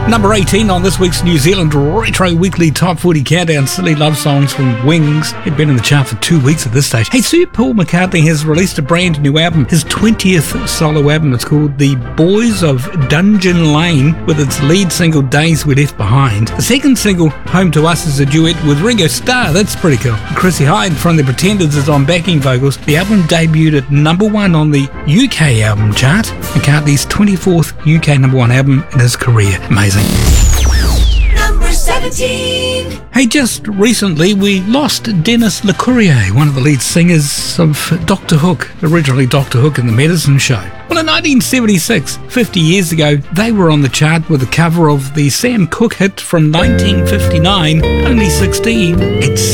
Number 18 on this week's New Zealand Retro Weekly Top 40 Countdown, Silly Love Songs from Wings. He'd been in the chart for 2 weeks at this stage. Hey, Sir Paul McCartney has released a brand new album, his 20th solo album. It's called The Boys of Dungeon Lane, with its lead single Days We Left Behind. The second single, Home to Us, is a duet with Ringo Starr. That's pretty cool. Chrissy Hynde from The Pretenders is on backing vocals. The album debuted at number 1 on the UK album chart. McCartney's 24th UK number 1 album in his career. Amazing. Number 17. Hey, just recently we lost Denis Lecourier, one of the lead singers of Doctor Hook, originally Doctor Hook and the Medicine Show. Well, in 1976, 50 years ago, they were on the chart with a cover of the Sam Cooke hit from 1959, Only 16. It's